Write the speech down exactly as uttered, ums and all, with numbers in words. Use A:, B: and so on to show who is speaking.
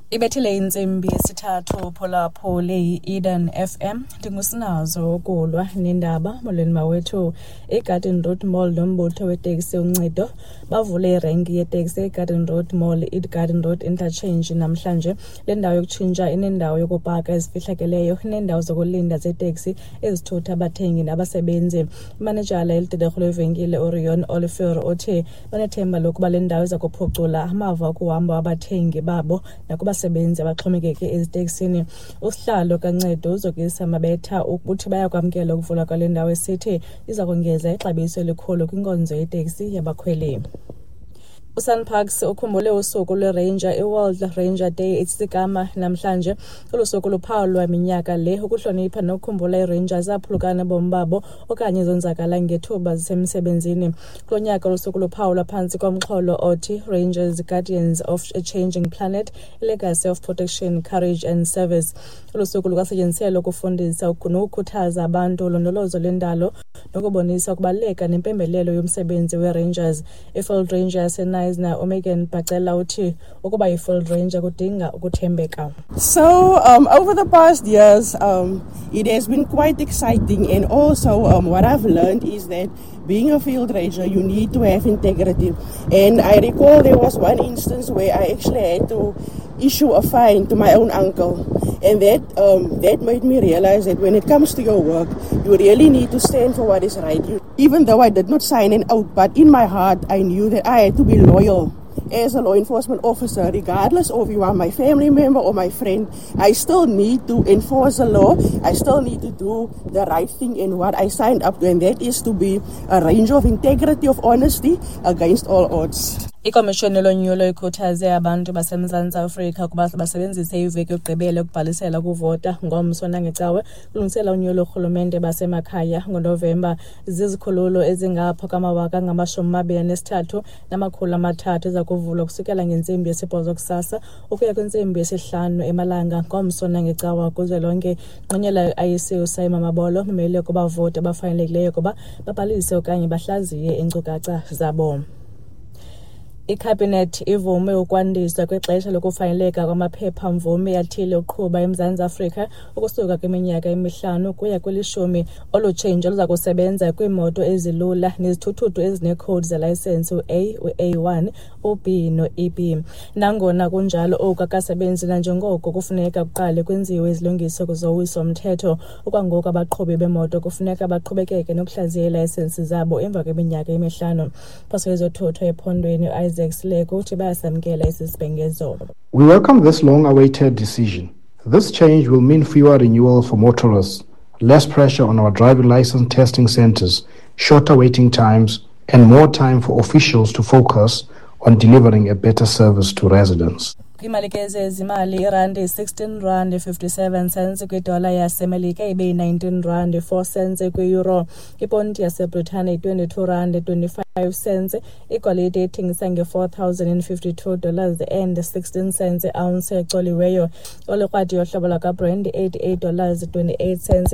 A: Ibethile insimbi yesithathu phulaphula le-Eden F M. Ndingusinazo ukulwa nendaba molweni mawethu. eGarden Road Mall nombutho weteksi uncedo bavule irenki yeteksi eGarden Road Mall, eGarden Road Interchange namhlanje. Le ndawo yokutshintsha inendawo yokupaka ezifihlakeleyo, inendawo zokulinda zeteksi ezithutha abathengi nabasebenzi. Imanejala elidederhu levenkile Orion Oliver othe banethemba lokuba le ndawo iza kuphucula amava okuhamba abathengi babo nakuba sebenzi abaxhomekeke eziteksini. Usihlalo kaNcedo uzokisa Mabetha ukuthi bayakwamkela ukuvula kwale ndawo esithi iza kongeza ixabiso elikhulu kwinkonzo yeteksi yabakhweli. uSunparks ukhumbule usuku lwe-Ranger, i-World Ranger Day eTsikama namhlanje. Olu suku luphawulwa minyaka le ukuhlonipha nokukhumbula i-Rangers aphulukana bomi babo okanye zonzakala ngethuba zisemsebenzini. Kulo nyaka olusuku luphawulwa phantsi komxholo othi Rangers, Guardians of a Changing Planet, Legacy of Protection, Courage and Service. Olu suku lukwasetyenziselwa ukufundisa nokukhuthaza abantu ulondolozo lwendalo nokubonisa ukubaluleka nempembelelo yomsebenzi we-Rangers. I-Field Rangers na Omegan Bacela uthi ukuba yi-Field Ranger kudinga ukuthembeka.
B: So um, over the past years, um, it has been quite exciting, and also um, what I've learned is that being a Field Ranger, you need to have integrity. And I recall there was one instance where I actually had to issue a fine to my own uncle, and that um, that made me realize that when it comes to your work, you really need to stand for what is right. You, even though I did not sign an oath, but in my heart I knew that I had to be loyal as a law enforcement officer, regardless of you are my family member or my friend. I still need to enforce the law. I still need to do the right thing in what I signed up to, and that is to be a ranger of integrity, of honesty against all odds.
A: Ikomishoni lonyulo ikhuthaze abantu baseMzantsi Afrika ukuba basebenzise iveki yokugqibela ukubhalisela ukuvota ngomso nangecawe kulungisela unyulo urhulumente basemakhaya ngoNovemba. Zizikhululo ezingapha kwamawaka angamashumi amabini anesithathu namakhulu amathathu eza kuvulwa kusukela ngentsimbi yesibhozo kusasa ukuya kwintsimbi yesihlanu emalanga ngomso nangecawa kuze lonke. Nqonyela I C uSayima Mabolo umele kubavoti abafanelekileyo kuba babhalise okanye bahlaziye iinkcukacha zabo. iCabinet ivume ukwandiswa kwexesha lokufaneleka kwamaphepha mvume yathile uqhuba eMzantsi Afrika ukusuka kwiminyaka emihlanu kuya kwelishumi. Olu tshintsho luza kusebenza kwiimoto ezilula nezithuthuthu ezinekhodi zelayisensi u-A, u-A one, u-B no-E B. Nangona kunjalo oku akasebenzi nanjengoko kufuneka kuqale kwenziwe izilungiso kuzowiso mthetho. Okwangoku abaqhubi bemoto kufuneka baqhubekeke nokuhlaziya ilayisensi zabo emva kweminyaka emihlanu. Phaso yezothutho ephondweni
C: We welcome this long-awaited decision. This change will mean fewer renewals for motorists, less pressure on our driving license testing centers, shorter waiting times, and more time for officials to focus on delivering a better service to residents.
A: Imalikeze ezimali irandi sixteen rand fifty-seven cents kwidola yasemelika ibe nineteen rand four cents kwi-euro. Iponti yaseBritane twenty-two rand twenty-five cents. Igolide ethengisa nge-four thousand fifty-two dollars and sixteen cents ounce ecoliweyo. Olekrwadi yohlobo lakaBrand eighty-eight dollars twenty-eight cents.